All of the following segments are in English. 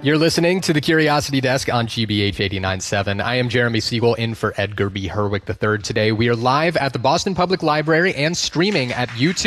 You're listening to the Curiosity Desk on GBH 89.7. I am Jeremy Siegel in for Edgar B. Herwick III today. We are live at the Boston Public Library and streaming at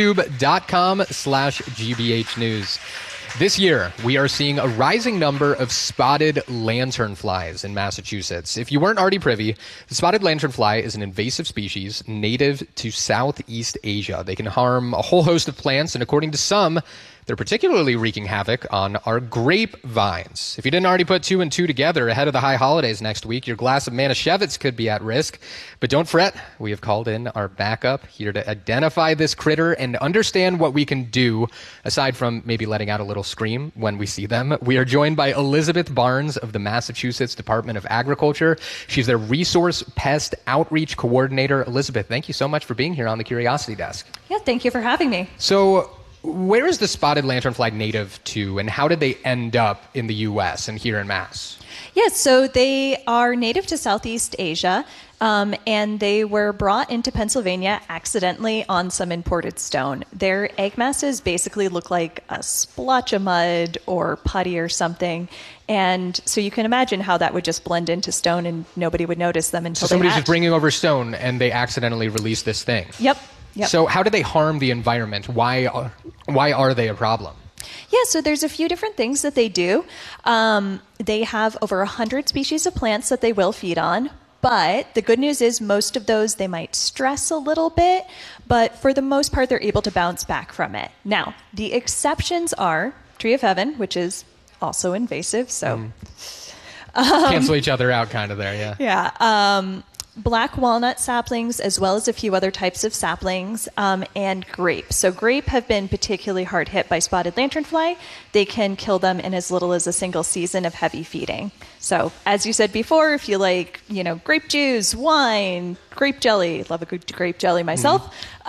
youtube.com/GBH News. This year, we are seeing a rising number of spotted lanternflies in Massachusetts. If you weren't already privy, the spotted lanternfly is an invasive species native to Southeast Asia. They can harm a whole host of plants, and according to some, they're particularly wreaking havoc on our grapevines. If you didn't already put two and two together ahead of the high holidays next week, your glass of Manischewitz could be at risk. But don't fret, we have called in our backup here to identify this critter and understand what we can do, aside from maybe letting out a little scream when we see them. We are joined by Elizabeth Barnes of the Massachusetts Department of Agriculture. She's their Resource Pest Outreach Coordinator. Elizabeth, thank you so much for being here on the Curiosity Desk. Yeah, thank you for having me. So, where is the spotted lanternfly native to, and how did they end up in the U.S. and here in Mass? Yes, so they are native to Southeast Asia, and they were brought into Pennsylvania accidentally on some imported stone. Their egg masses basically look like a splotch of mud or putty or something, and so you can imagine how that would just blend into stone and nobody would notice them until so somebody's they just bringing over stone and they accidentally release this thing. Yep. So how do they harm the environment? Why are they a problem? Yeah, so there's a few different things that they do. They have over 100 species of plants that they will feed on. But the good news is most of those they might stress a little bit, but for the most part they're able to bounce back from it. Now, the exceptions are tree of heaven, which is also invasive, so... Cancel each other out kind of there, yeah. Yeah. Black walnut saplings, as well as a few other types of saplings, and grape. So grape have been particularly hard hit by spotted lanternfly. They can kill them in as little as a single season of heavy feeding. So as you said before, if you like, grape juice, wine, grape jelly, love a good grape jelly myself,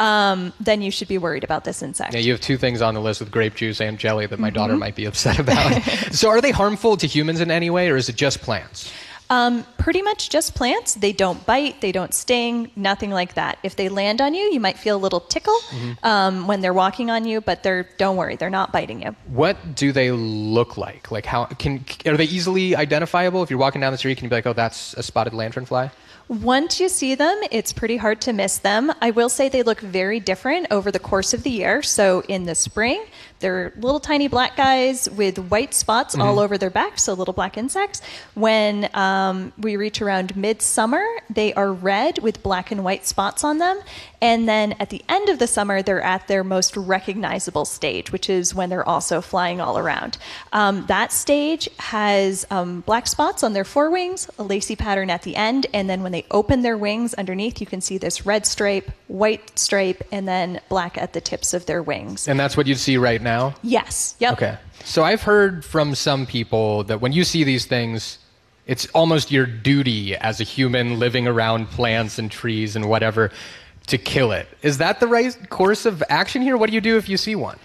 then you should be worried about this insect. Yeah, you have two things on the list with grape juice and jelly that my daughter might be upset about. So are they harmful to humans in any way, or is it just plants? Pretty much just plants. They don't bite, they don't sting, nothing like that. If they land on you, you might feel a little tickle when they're walking on you, but don't worry, they're not biting you. What do they look like? Like are they easily identifiable? If you're walking down the street, can you be like, oh, that's a spotted lanternfly? Once you see them, it's pretty hard to miss them. I will say they look very different over the course of the year. So in the spring, they're little tiny black guys with white spots all over their back, so little black insects. When we reach around midsummer, they are red with black and white spots on them. And then at the end of the summer, they're at their most recognizable stage, which is when they're also flying all around. That stage has black spots on their forewings, a lacy pattern at the end, and then when they open their wings underneath, you can see this red stripe, white stripe, and then black at the tips of their wings. And that's what you'd see right now? Yes. Yep. Okay. So I've heard from some people that when you see these things, it's almost your duty as a human living around plants and trees and whatever to kill it. Is that the right course of action here? What do you do if you see one?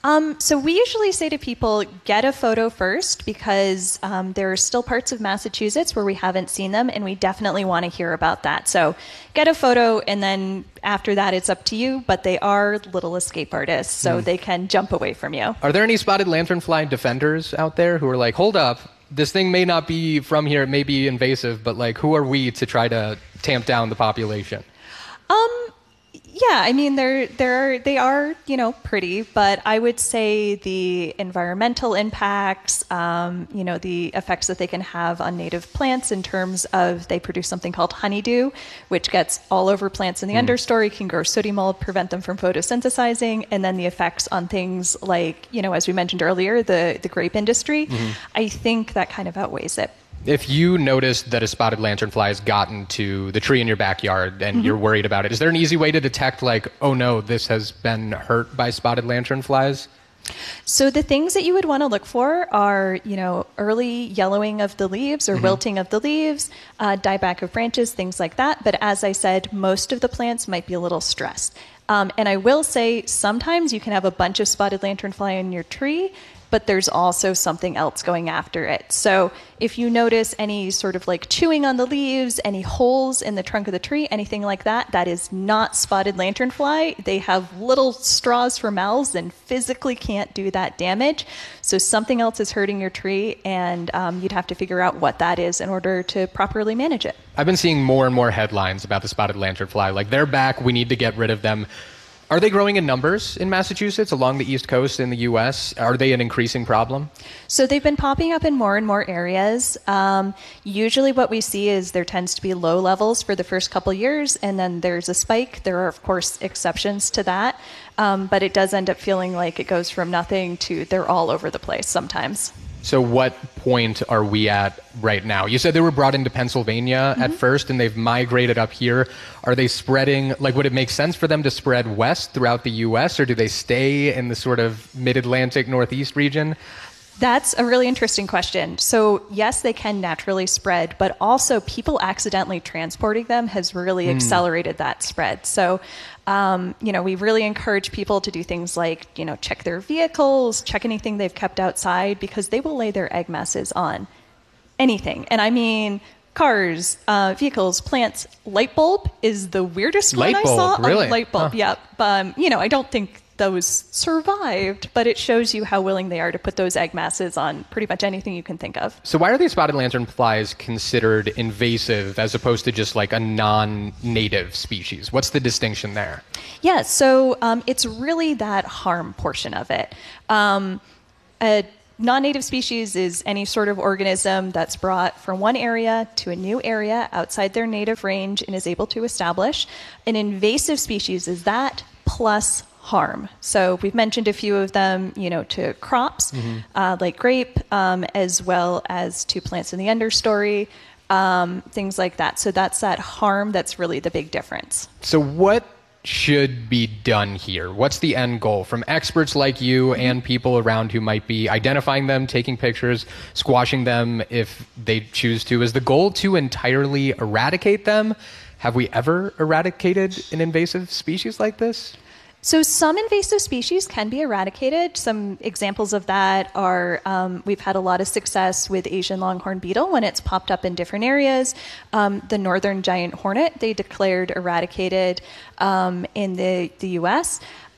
So we usually say to people, get a photo first, because there are still parts of Massachusetts where we haven't seen them, and we definitely want to hear about that. So get a photo, and then after that, it's up to you, but they are little escape artists, so they can jump away from you. Are there any spotted lanternfly defenders out there who are like, hold up, this thing may not be from here, it may be invasive, but who are we to try to tamp down the population? Yeah, I mean, they are, pretty, but I would say the environmental impacts, the effects that they can have on native plants in terms of they produce something called honeydew, which gets all over plants in the understory, can grow sooty mold, prevent them from photosynthesizing, and then the effects on things like, as we mentioned earlier, the grape industry. I think that kind of outweighs it. If you notice that a spotted lanternfly has gotten to the tree in your backyard and you're worried about it, is there an easy way to detect, oh no, this has been hurt by spotted lanternflies? So the things that you would want to look for are, early yellowing of the leaves or wilting of the leaves, dieback of branches, things like that. But as I said, most of the plants might be a little stressed. And I will say sometimes you can have a bunch of spotted lanternfly in your tree, but there's also something else going after it. So if you notice any sort of like chewing on the leaves, any holes in the trunk of the tree, anything like that, that is not spotted lanternfly. They have little straws for mouths and physically can't do that damage. So something else is hurting your tree, and you'd have to figure out what that is in order to properly manage it. I've been seeing more and more headlines about the spotted lanternfly. Like, they're back, we need to get rid of them. Are they growing in numbers in Massachusetts, along the East Coast in the U.S.? Are they an increasing problem? So they've been popping up in more and more areas. Usually what we see is there tends to be low levels for the first couple years, and then there's a spike. There are, of course, exceptions to that. But it does end up feeling like it goes from nothing to they're all over the place sometimes. So what point are we at right now? You said they were brought into Pennsylvania at first, and they've migrated up here. Are they spreading, like, would it make sense for them to spread west throughout the U.S., or do they stay in the sort of mid-Atlantic Northeast region? That's a really interesting question. So yes, they can naturally spread, but also people accidentally transporting them has really accelerated that spread. So, we really encourage people to do things like, check their vehicles, check anything they've kept outside, because they will lay their egg masses on anything. And I mean, cars, vehicles, plants. Light bulb is the weirdest one I saw. Really? Light bulb, yeah. I don't think those survived, but it shows you how willing they are to put those egg masses on pretty much anything you can think of. So why are these spotted lanternflies considered invasive as opposed to just like a non-native species? What's the distinction there? Yeah, so it's really that harm portion of it. A non-native species is any sort of organism that's brought from one area to a new area outside their native range and is able to establish. An invasive species is that plus harm. So we've mentioned a few of them, to crops, like grape, as well as to plants in the understory, things like that. So that's that harm that's really the big difference. So what should be done here? What's the end goal from experts like you and people around who might be identifying them, taking pictures, squashing them if they choose to? Is the goal to entirely eradicate them? Have we ever eradicated an invasive species like this? So some invasive species can be eradicated. Some examples of that are, we've had a lot of success with Asian longhorn beetle when it's popped up in different areas. The northern giant hornet, they declared eradicated in the U.S.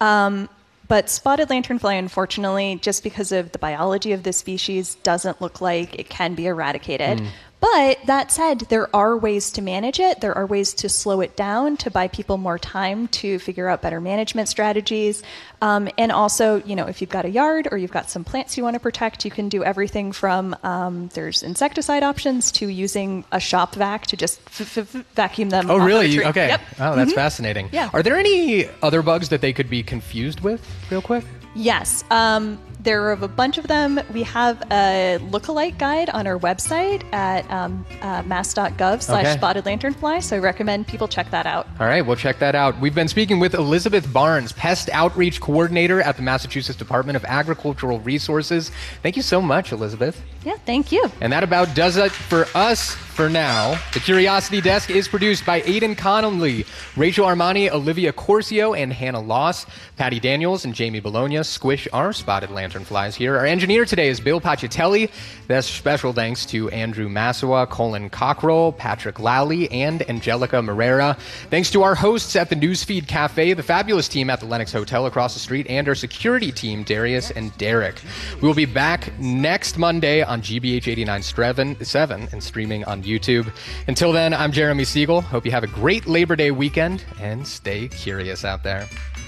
But spotted lanternfly, unfortunately, just because of the biology of the species, doesn't look like it can be eradicated. But that said, there are ways to manage it. There are ways to slow it down, to buy people more time to figure out better management strategies. And also, if you've got a yard or you've got some plants you want to protect, you can do everything from there's insecticide options to using a shop vac to just vacuum them. Oh, off really? of the tree. Okay. Yep. Oh, that's fascinating. Yeah. Are there any other bugs that they could be confused with, real quick? Yes. There are a bunch of them. We have a lookalike guide on our website at mass.gov/spotted lanternfly. So I recommend people check that out. All right, we'll check that out. We've been speaking with Elizabeth Barnes, Pest Outreach Coordinator at the Massachusetts Department of Agricultural Resources. Thank you so much, Elizabeth. Yeah, thank you. And that about does it for us for now. The Curiosity Desk is produced by Aidan Connolly, Rachel Armani, Olivia Corcio, and Hannah Loss. Patty Daniels and Jamie Bologna squish our spotted lanternflies here. Our engineer today is Bill Pacitelli. That's special thanks to Andrew Massawa, Colin Cockrell, Patrick Lally, and Angelica Morera. Thanks to our hosts at the Newsfeed Cafe, the fabulous team at the Lenox Hotel across the street, and our security team, Darius and Derek. We'll be back next Monday on GBH 89.7 and streaming on YouTube. Until then, I'm Jeremy Siegel. Hope you have a great Labor Day weekend and stay curious out there.